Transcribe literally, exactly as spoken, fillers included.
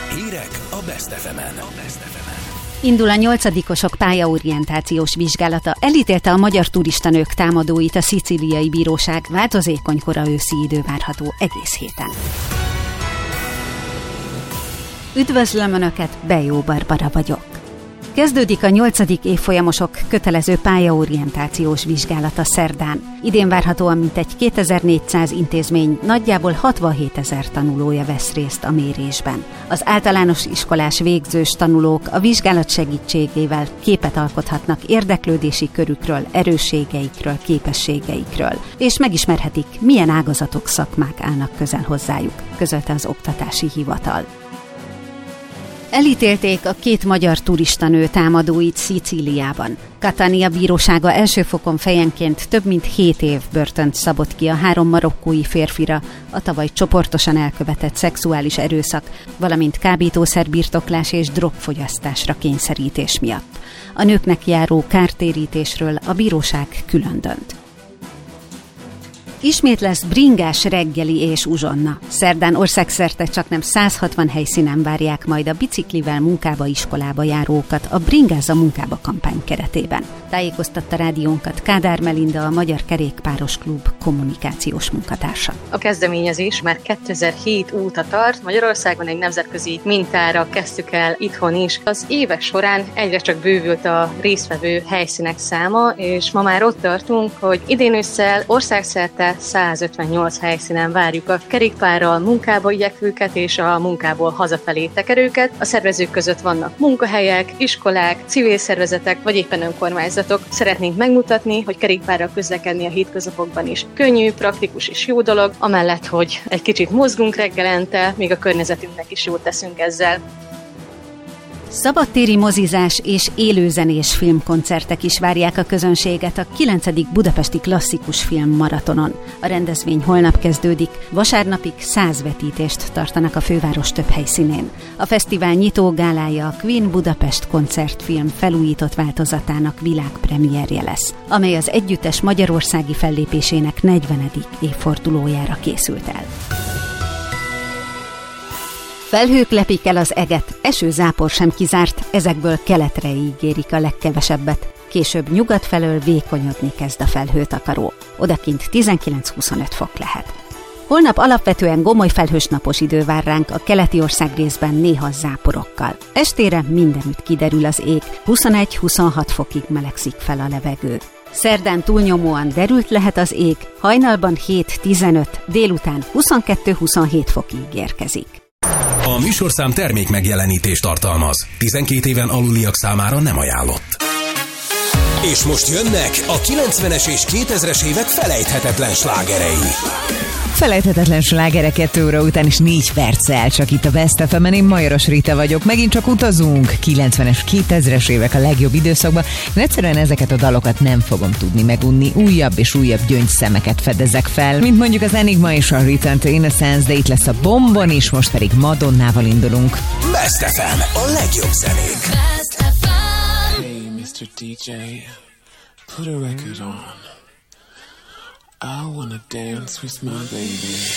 Hírek a Best ef emen. Indul a nyolcadikosok pályaorientációs vizsgálata. Elítélte a magyar turistanők támadóit a szicíliai bíróság. Változékony kora őszi idő várható egész héten. Üdvözlöm Önöket, Bejó Barbara vagyok. Kezdődik a nyolcadik évfolyamosok kötelező pályaorientációs vizsgálata szerdán. Idén várhatóan mintegy kétezer-négyszáz intézmény, nagyjából hatvanhétezer tanulója vesz részt a mérésben. Az általános iskolás végzős tanulók a vizsgálat segítségével képet alkothatnak érdeklődési körükről, erősségeikről, képességeikről, és megismerhetik, milyen ágazatok, szakmák állnak közel hozzájuk, közölte az Oktatási Hivatal. Elítélték a két magyar turistanő támadóit Szicíliában. Catania bírósága első fokon fejenként több mint hét év börtönt szabott ki a három marokkói férfira a tavaly csoportosan elkövetett szexuális erőszak, valamint kábítószerbirtoklás és drogfogyasztásra kényszerítés miatt. A nőknek járó kártérítésről a bíróság külön dönt. Ismét lesz bringás reggeli és uzsonna. Szerdán országszerte csaknem száz hatvan helyszínen várják majd a biciklivel munkába, iskolába járókat a Bringázza munkába kampány keretében. Tájékoztatta rádiónkat Kádár Melinda, a Magyar Kerékpáros Klub kommunikációs munkatársa. A kezdeményezés már kétezer-hét óta tart, Magyarországon egy nemzetközi mintára kezdtük el itthon is. Az évek során egyre csak bővült a résztvevő helyszínek száma, és ma már ott tartunk, hogy idén ősszel országszerte százötvennyolc helyszínen várjuk a kerékpárral munkába igyekvőket és a munkából hazafelé tekerőket. A szervezők között vannak munkahelyek, iskolák, civil szervezetek vagy éppen önkormányzatok. Szeretnénk megmutatni, hogy kerékpárral közlekedni a hétköznapokban is könnyű, praktikus és jó dolog, amellett, hogy egy kicsit mozgunk reggelente, még a környezetünknek is jót teszünk ezzel. Szabadtéri mozizás és élőzenés filmkoncertek is várják a közönséget a kilencedik budapesti klasszikus film maratonon. A rendezvény holnap kezdődik, vasárnapig száz vetítést tartanak a főváros több helyszínén. A fesztivál nyitó gálája a Queen Budapest koncertfilm felújított változatának világpremierje lesz, amely az együttes magyarországi fellépésének negyvenedik évfordulójára készült el. Felhők lepik el az eget, esőzápor sem kizárt, ezekből keletre ígérik a legkevesebbet. Később nyugat felől vékonyodni kezd a felhőtakaró. Odakint tizenkilenc-huszonöt fok lehet. Holnap alapvetően gomoly felhős napos idő vár ránk, a keleti országrészben néha záporokkal. Estére mindenütt kiderül az ég, huszonegy-huszonhat fokig melegszik fel a levegő. Szerdán túlnyomóan derült lehet az ég, hajnalban hét-tizenöt, délután huszonkettő-huszonhét fokig érkezik. A műsorszám termék megjelenítést tartalmaz. tizenkét éven aluliak számára nem ajánlott. És most jönnek a kilencvenes és kétezres évek felejthetetlen slágerei. Felejthetetlen slágerek kettő óra után is négy perccel csak itt a Best ef emen. Én Majoros Rita vagyok. Megint csak utazunk. kilencvenes, kétezres évek a legjobb időszakban. Én egyszerűen ezeket a dalokat nem fogom tudni megunni. Újabb és újabb gyöngyszemeket fedezek fel, mint mondjuk az Enigma és a Return to Innocence, de itt lesz a Bombon is, most pedig Madonnával indulunk. Best ef em, a legjobb zenék. Hey, miszter dé dzsé, put a record on. I wanna dance with my baby.